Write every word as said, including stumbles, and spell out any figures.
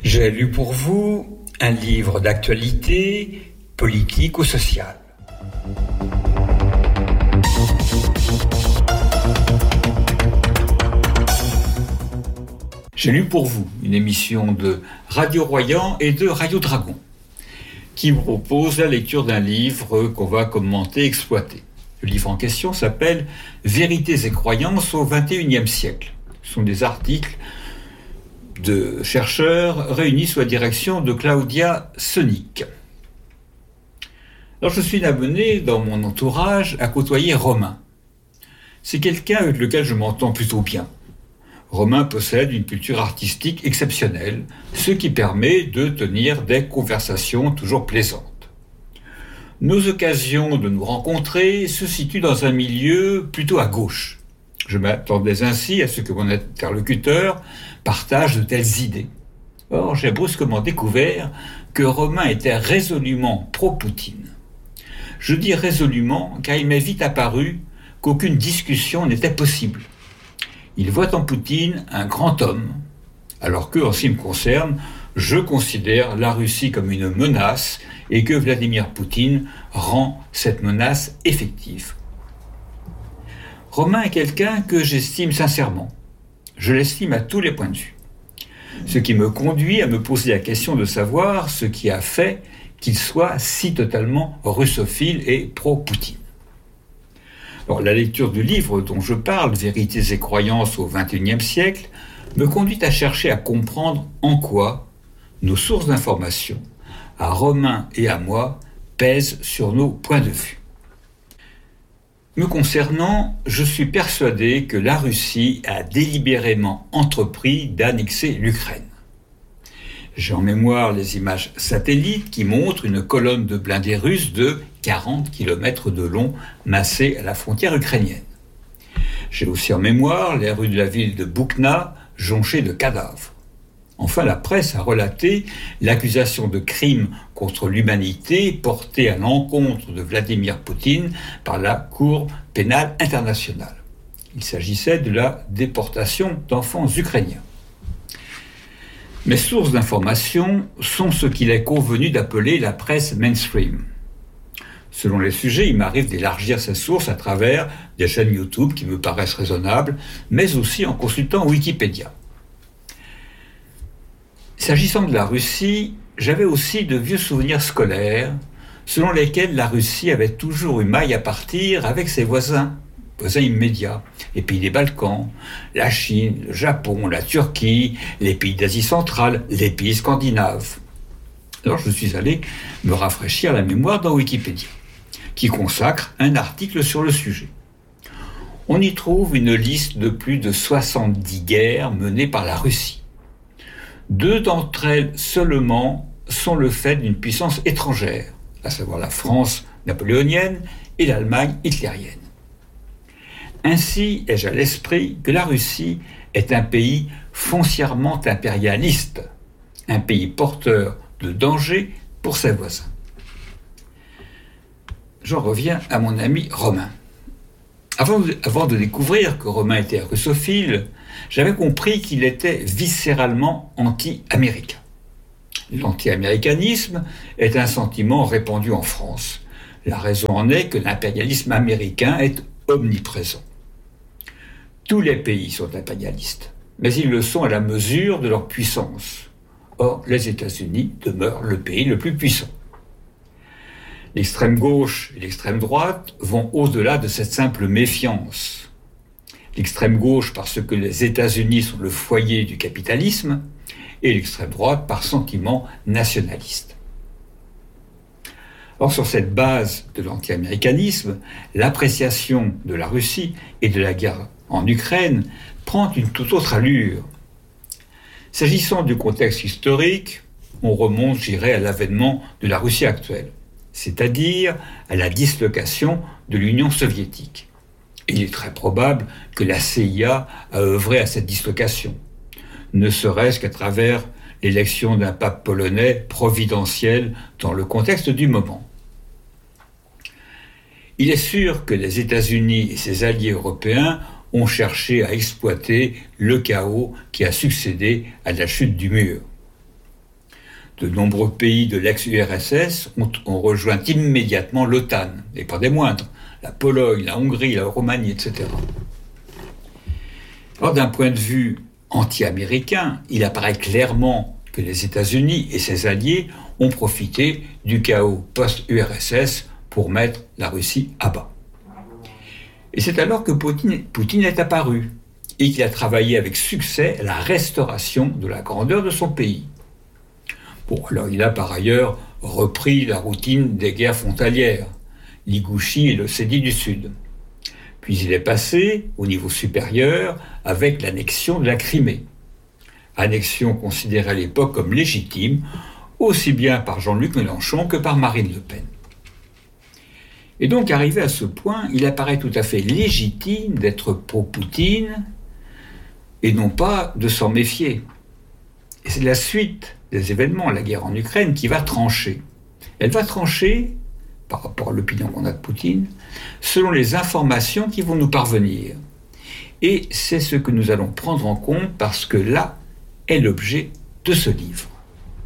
J'ai lu pour vous un livre d'actualité, politique ou sociale. J'ai lu pour vous une émission de Radio Royan et de Radio Dragon qui vous propose la lecture d'un livre qu'on va commenter, exploiter. Le livre en question s'appelle « Vérités et croyances au vingt et unième siècle ». Ce sont des articles de chercheurs réunis sous la direction de Claudia Sonik. Alors je suis amené dans mon entourage à côtoyer Romain. C'est quelqu'un avec lequel je m'entends plutôt bien. Romain possède une culture artistique exceptionnelle, ce qui permet de tenir des conversations toujours plaisantes. Nos occasions de nous rencontrer se situent dans un milieu plutôt à gauche. Je m'attendais ainsi à ce que mon interlocuteur partage de telles idées. Or, j'ai brusquement découvert que Romain était résolument pro-Poutine. Je dis résolument car il m'est vite apparu qu'aucune discussion n'était possible. Il voit en Poutine un grand homme, alors que, en ce qui me concerne, je considère la Russie comme une menace et que Vladimir Poutine rend cette menace effective. Romain est quelqu'un que j'estime sincèrement. Je l'estime à tous les points de vue. Ce qui me conduit à me poser la question de savoir ce qui a fait qu'il soit si totalement russophile et pro-Poutine. Alors, la lecture du livre dont je parle, « Vérités et croyances au vingt et unième siècle », me conduit à chercher à comprendre en quoi nos sources d'information, à Romain et à moi, pèsent sur nos points de vue. Me concernant, je suis persuadé que la Russie a délibérément entrepris d'annexer l'Ukraine. J'ai en mémoire les images satellites qui montrent une colonne de blindés russes de quarante kilomètres de long massée à la frontière ukrainienne. J'ai aussi en mémoire les rues de la ville de Boukna jonchées de cadavres. Enfin, la presse a relaté l'accusation de crime contre l'humanité portée à l'encontre de Vladimir Poutine par la Cour pénale internationale. Il s'agissait de la déportation d'enfants ukrainiens. Mes sources d'information sont ce qu'il est convenu d'appeler la presse mainstream. Selon les sujets, il m'arrive d'élargir ces sources à travers des chaînes YouTube qui me paraissent raisonnables, mais aussi en consultant Wikipédia. S'agissant de la Russie, j'avais aussi de vieux souvenirs scolaires selon lesquels la Russie avait toujours eu maille à partir avec ses voisins, voisins immédiats, les pays des Balkans, la Chine, le Japon, la Turquie, les pays d'Asie centrale, les pays scandinaves. Alors je suis allé me rafraîchir la mémoire dans Wikipédia, qui consacre un article sur le sujet. On y trouve une liste de plus de soixante-dix guerres menées par la Russie. Deux d'entre elles seulement sont le fait d'une puissance étrangère, à savoir la France napoléonienne et l'Allemagne hitlérienne. Ainsi ai-je à l'esprit que la Russie est un pays foncièrement impérialiste, un pays porteur de danger pour ses voisins. J'en reviens à mon ami Romain. Avant de, avant de découvrir que Romain était russophile, j'avais compris qu'il était viscéralement anti-américain. L'anti-américanisme est un sentiment répandu en France. La raison en est que l'impérialisme américain est omniprésent. Tous les pays sont impérialistes, mais ils le sont à la mesure de leur puissance. Or, les États-Unis demeurent le pays le plus puissant. L'extrême gauche et l'extrême droite vont au-delà de cette simple méfiance. L'extrême gauche parce que les États-Unis sont le foyer du capitalisme et l'extrême droite par sentiment nationaliste. Or, sur cette base de l'anti-américanisme, l'appréciation de la Russie et de la guerre en Ukraine prend une toute autre allure. S'agissant du contexte historique, on remonte, je dirais, à l'avènement de la Russie actuelle, c'est-à-dire à la dislocation de l'Union soviétique. Il est très probable que la C I A a œuvré à cette dislocation, ne serait-ce qu'à travers l'élection d'un pape polonais providentiel dans le contexte du moment. Il est sûr que les États-Unis et ses alliés européens ont cherché à exploiter le chaos qui a succédé à la chute du mur. de nombreux pays de l'ex-U R S S ont, ont rejoint immédiatement l'OTAN, et pas des moindres, la Pologne, la Hongrie, la Roumanie, et cetera. Alors, d'un point de vue anti-américain, il apparaît clairement que les États-Unis et ses alliés ont profité du chaos post-U R S S pour mettre la Russie à bas. Et c'est alors que Poutine, Poutine est apparu et qu'il a travaillé avec succès à la restauration de la grandeur de son pays. Bon, alors il a par ailleurs repris la routine des guerres frontalières, l'Ingouchie et l'Ossétie du Sud. Puis il est passé au niveau supérieur avec l'annexion de la Crimée. Annexion considérée à l'époque comme légitime, aussi bien par Jean-Luc Mélenchon que par Marine Le Pen. Et donc, arrivé à ce point, il apparaît tout à fait légitime d'être pro-Poutine et non pas de s'en méfier. Et c'est la suite des événements, la guerre en Ukraine, qui va trancher. Elle va trancher, par rapport à l'opinion qu'on a de Poutine, selon les informations qui vont nous parvenir. Et c'est ce que nous allons prendre en compte parce que là est l'objet de ce livre.